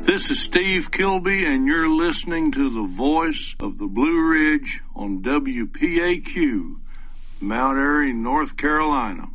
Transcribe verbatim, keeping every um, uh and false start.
This is Steve Kilby, and you're listening to the voice of the Blue Ridge on W P A Q, Mount Airy, North Carolina.